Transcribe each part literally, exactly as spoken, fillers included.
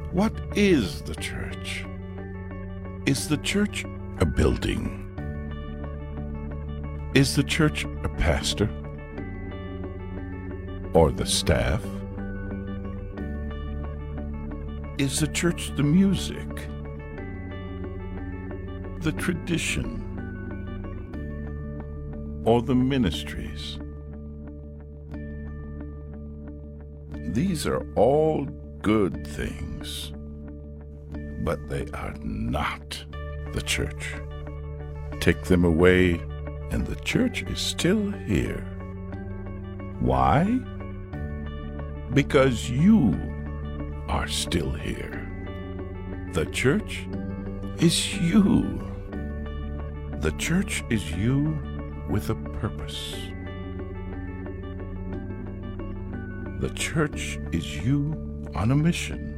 What is the church? Is the church a building? Is the church a pastor? Or the staff? Is the church the music? The tradition? Or the ministries? These are all good things, but they are not the church. Take them away, and the church is still here. Why? Because you are still here. The church is you. The church is you with a purpose. The church is you on a mission.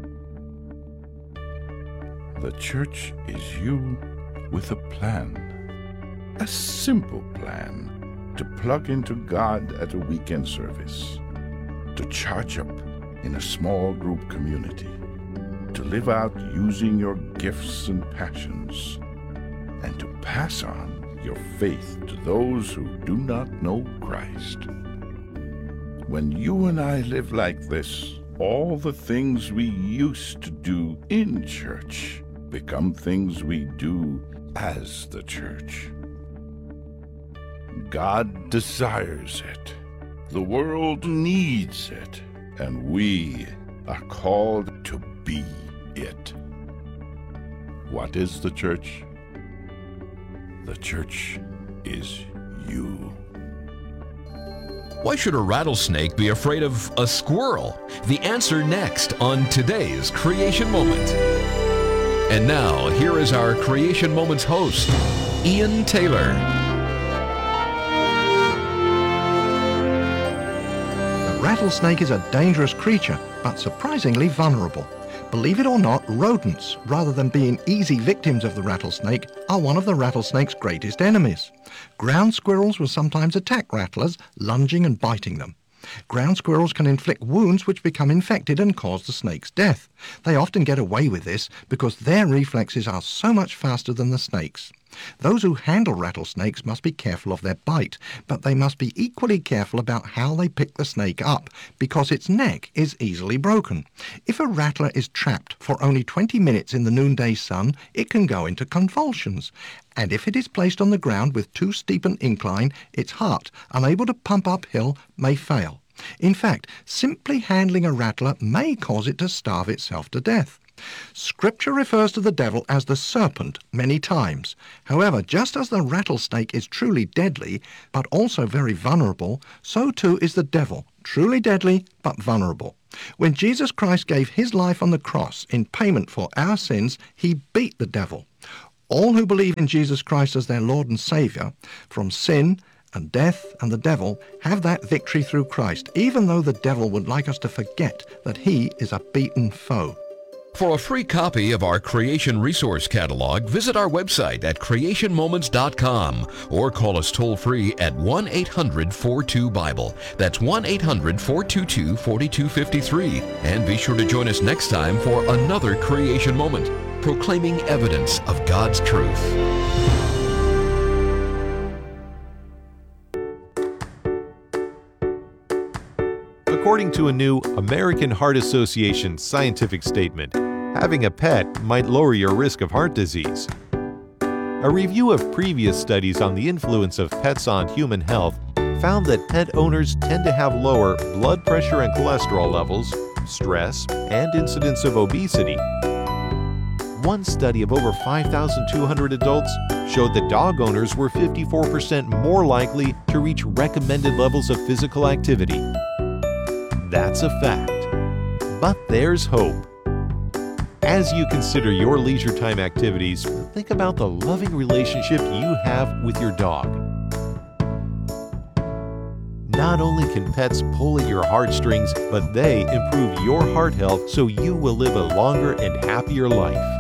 The church is you with a plan, a simple plan to plug into God at a weekend service, to charge up in a small group community, to live out using your gifts and passions, and to pass on your faith to those who do not know Christ. When you and I live like this, all the things we used to do in church become things we do as the church. God desires it. The world needs it. And we are called to be it. What is the church? The church is you. Why should a rattlesnake be afraid of a squirrel? The answer next on today's Creation Moment. And now, here is our Creation Moments host, Ian Taylor. The rattlesnake is a dangerous creature, but surprisingly vulnerable. Believe it or not, rodents, rather than being easy victims of the rattlesnake, are one of the rattlesnake's greatest enemies. Ground squirrels will sometimes attack rattlers, lunging and biting them. Ground squirrels can inflict wounds which become infected and cause the snake's death. They often get away with this because their reflexes are so much faster than the snake's. Those who handle rattlesnakes must be careful of their bite, but they must be equally careful about how they pick the snake up, because its neck is easily broken. If a rattler is trapped for only twenty minutes in the noonday sun, it can go into convulsions. And if it is placed on the ground with too steep an incline, its heart, unable to pump uphill, may fail. In fact, simply handling a rattler may cause it to starve itself to death. Scripture refers to the devil as the serpent many times. However, just as the rattlesnake is truly deadly, but also very vulnerable, so too is the devil, truly deadly, but vulnerable. When Jesus Christ gave his life on the cross in payment for our sins, he beat the devil. All who believe in Jesus Christ as their Lord and Savior, from sin and death and the devil, have that victory through Christ, even though the devil would like us to forget that he is a beaten foe. For a free copy of our Creation Resource Catalog, visit our website at creation moments dot com or call us toll-free at one eight hundred four two Bible. That's one eight hundred four two two four two five three. And be sure to join us next time for another Creation Moment, proclaiming evidence of God's truth. According to a new American Heart Association scientific statement, having a pet might lower your risk of heart disease. A review of previous studies on the influence of pets on human health found that pet owners tend to have lower blood pressure and cholesterol levels, stress, and incidence of obesity. One study of over five thousand two hundred adults showed that dog owners were fifty-four percent more likely to reach recommended levels of physical activity. That's a fact. But there's hope. As you consider your leisure time activities, think about the loving relationship you have with your dog. Not only can pets pull at your heartstrings, but they improve your heart health so you will live a longer and happier life.